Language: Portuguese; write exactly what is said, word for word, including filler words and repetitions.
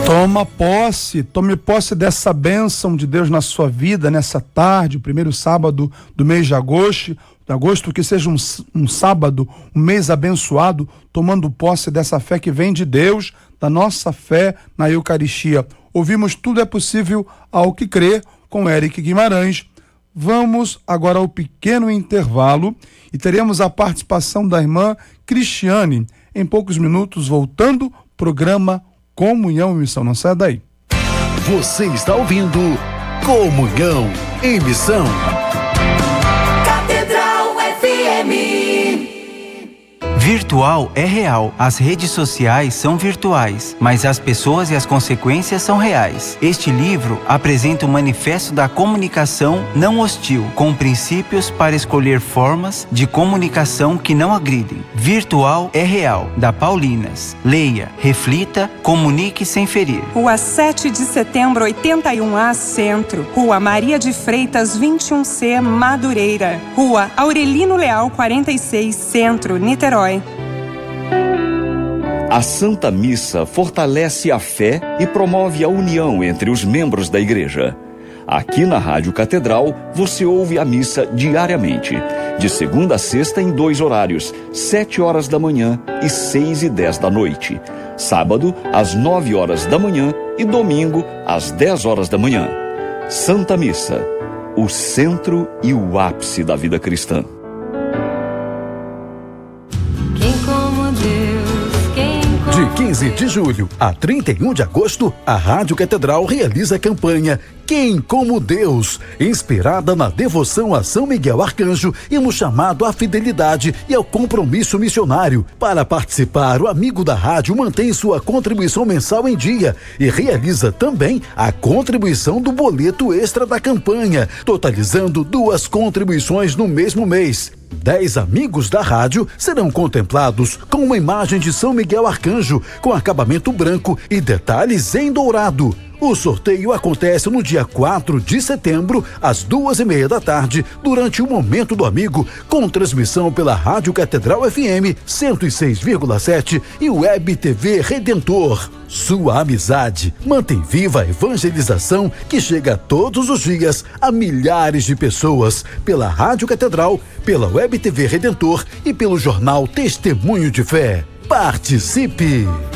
Toma posse, tome posse dessa bênção de Deus na sua vida, nessa tarde, o primeiro sábado do mês de agosto, de agosto que seja um, um sábado, um mês abençoado, tomando posse dessa fé que vem de Deus, da nossa fé na Eucaristia. Ouvimos Tudo é Possível ao que Crer, com Eric Guimarães. Vamos agora ao pequeno intervalo e teremos a participação da irmã Cristiane. Em poucos minutos, voltando, programa Comunhão e Missão. Não sai daí. Você está ouvindo Comunhão e Missão. Catedral F M. Virtual é real, as redes sociais são virtuais, mas as pessoas e as consequências são reais. Este livro apresenta o manifesto da comunicação não hostil, com princípios para escolher formas de comunicação que não agridem. Virtual é real, da Paulinas. Leia, reflita, comunique sem ferir. Rua sete de setembro, oitenta e um A, Centro. Rua Maria de Freitas, vinte e um C, Madureira. Rua Aurelino Leal, quarenta e seis, Centro, Niterói. A Santa Missa fortalece a fé e promove a união entre os membros da Igreja. Aqui na Rádio Catedral, você ouve a missa diariamente, de segunda a sexta em dois horários, sete horas da manhã e seis e dez da noite. Sábado, às nove horas da manhã e domingo, às dez horas da manhã. Santa Missa, o centro e o ápice da vida cristã. De quinze de julho a trinta e um de agosto, a Rádio Catedral realiza a campanha Quem como Deus, inspirada na devoção a São Miguel Arcanjo e no chamado à fidelidade e ao compromisso missionário. Para participar, o amigo da rádio mantém sua contribuição mensal em dia e realiza também a contribuição do boleto extra da campanha, totalizando duas contribuições no mesmo mês. Dez amigos da rádio serão contemplados com uma imagem de São Miguel Arcanjo, com acabamento branco e detalhes em dourado. O sorteio acontece no dia quatro de setembro, às duas e meia da tarde, durante o Momento do Amigo, com transmissão pela Rádio Catedral F M cento e seis vírgula sete e Web T V Redentor. Sua amizade mantém viva a evangelização que chega todos os dias a milhares de pessoas, pela Rádio Catedral, pela Web T V Redentor e pelo jornal Testemunho de Fé. Participe!